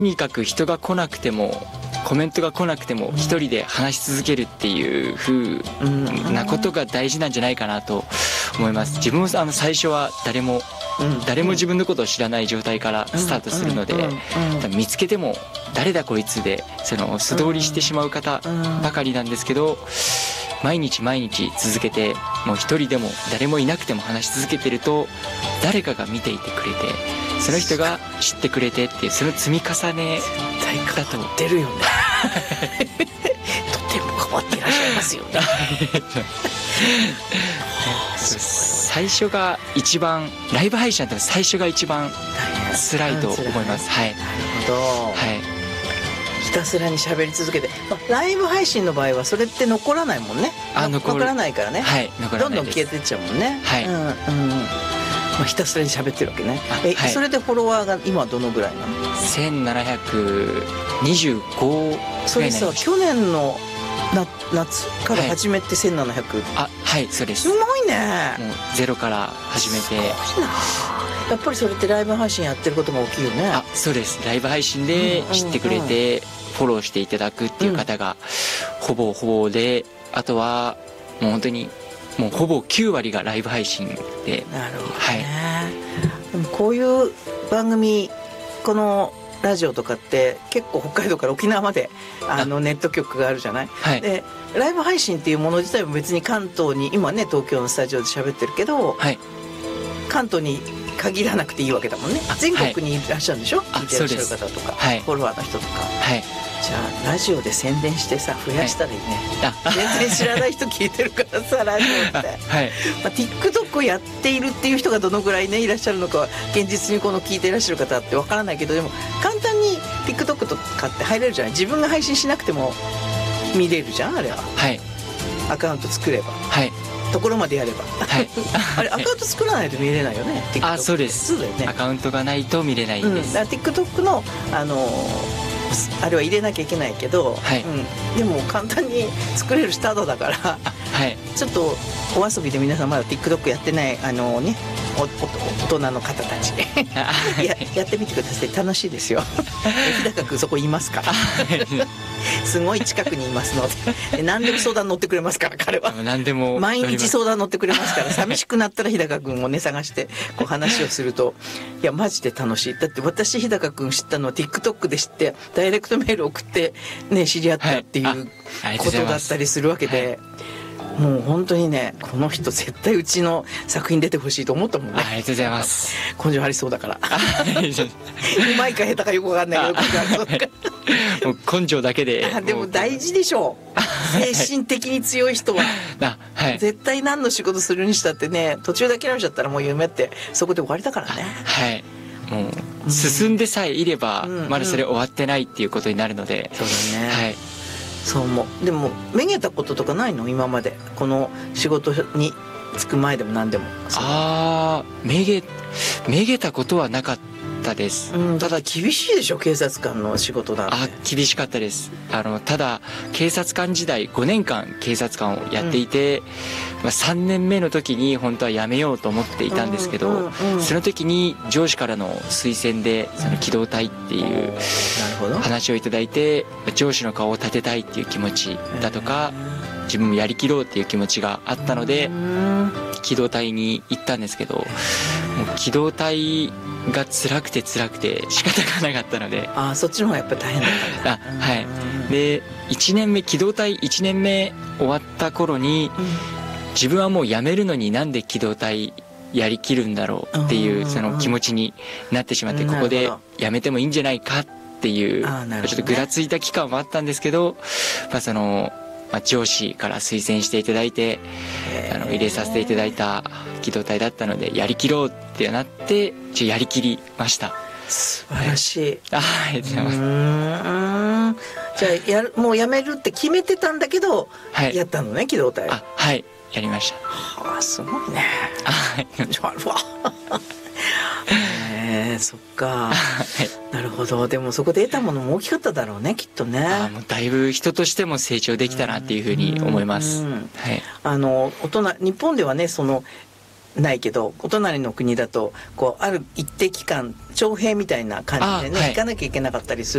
とにかく人が来なくてもコメントが来なくても一人で話し続けるっていう風なことが大事なんじゃないかなと思います。自分も最初は誰も自分のことを知らない状態からスタートするので、見つけても誰だこいつで素通りしてしまう方ばかりなんですけど、毎日毎日続けて、もう一人でも誰もいなくても話し続けてると誰かが見ていてくれて、その人が知ってくれてっていう、その積み重ねだと出るよねとても変わっていらっしゃいますよね最初が一番、ライブ配信だったら最初が一番辛いと思います。はい、なるほど、はい、ひたすらに喋り続けて、ライブ配信の場合はそれって残らないもんね。残らないからね、はい、どんどん消えていっちゃうもんね。はい、ひたすらに喋ってるわけね。はい、それでフォロワーが今どのぐらいなの ？1725。 それさ、去年の夏から始めて1700。 はい、そうです。 すごいね。 もうゼロから始めて。すごいな。 やっぱりそれってライブ配信やってることが大きいよね。 そうです。ライブ配信で知ってくれてフォローしていただくっていう方がほぼで、あとはもう本当にもうほぼ9割がライブ配信で。 なるほどね。はい、でもこういう番組、このラジオとかって結構北海道から沖縄までネット局があるじゃない。はい、でライブ配信っていうもの自体も別に関東に、今ね東京のスタジオで喋ってるけど、はい、関東に限らなくていいわけだもんね。全国にいらっしゃるんでしょ、聞いてらっしゃる方とか、はい、フォロワーの人とか。はい、じゃあラジオで宣伝してさ、増やしたらいいね。全然知らない人聞いてるからさラジオって。はい、TikTok をやっているっていう人がどのぐらいねいらっしゃるのかは現実にこの聞いていらっしゃる方ってわからないけど、でも簡単に TikTok とかって入れるじゃない。自分が配信しなくても見れるじゃん、あれは。はい、アカウント作れば。はい、ところまでやれば。はい、あれアカウント作らないと見れないよね。 そうです。そうだよね。アカウントがないと見れないんです。 だから TikTok のあれは入れなきゃいけないけど、はい、でも簡単に作れるスタートだから、はい、ちょっとお遊びで皆さんまだ TikTok やってない大人の方たちやってみてください。楽しいですよ日高君そこいますからすごい近くにいますので、何でも相談乗ってくれますから。彼は何でも毎日相談乗ってくれますから、寂しくなったら日高君をね探してこう話をすると、いやマジで楽しい。だって私日高君知ったのは TikTok で知って、ダイレクトメール送ってね知り合ったっていうことだったりするわけで、もう本当にね、この人絶対うちの作品出てほしいと思ったもんね。 ありがとうございます。 根性ありそうだからうまいか下手かよくわかんないけど根性ありそうだからもう根性だけででも大事でしょう精神的に強い人ははい、絶対何の仕事するにしたってね、途中で諦めちゃったらもう夢ってそこで終わりだからね。はい、 もう進んでさえいればまだそれ終わってないっていうことになるので。 そうだね。はい、そう思う。でもめげたこととかないの？今までこの仕事に就く前でも何でも。 めげたことはなかったです。 ただ厳しいでしょ、警察官の仕事だって。 厳しかったです。ただ警察官時代5年間警察官をやっていて、3年目の時に本当は辞めようと思っていたんですけど、その時に上司からの推薦でその機動隊っていう話をいただいて、上司の顔を立てたいっていう気持ちだとか、自分もやりきろうっていう気持ちがあったので機動隊に行ったんですけど、もう機動隊が辛くて仕方がなかったので。 そっちの方がやっぱり大変だったんだ。 はい。で機動隊1年目終わった頃に、自分はもう辞めるのになんで機動隊やりきるんだろうっていうその気持ちになってしまって、ここで辞めてもいいんじゃないかっていうちょっとぐらついた期間もあったんですけど、上司から推薦していただいて入れさせていただいた機動隊だったので、やりきろうってなってやりきりました。 素晴らしい。 ありがとうございます。 じゃあもう辞めるって決めてたんだけど、やったのね、機動隊。 はい、やりました。 すごいね。そっか、なるほど。でもそこで得たものも大きかっただろうね、きっとね。 もうだいぶ人としても成長できたなっていうふうに思います。 日本ではねないけど、お隣の国だとある一定期間徴兵みたいな感じでね、行かなきゃいけなかったりする。